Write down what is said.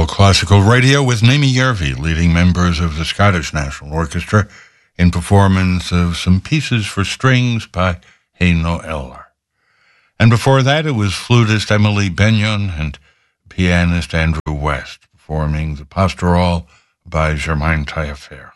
Classical Radio with Naomi Järvi leading members of the Scottish National Orchestra in performance of some pieces for strings by Heino Eller. And before that, it was flutist Emily Benyon and pianist Andrew West performing the Pastoral by Germain Taillefer.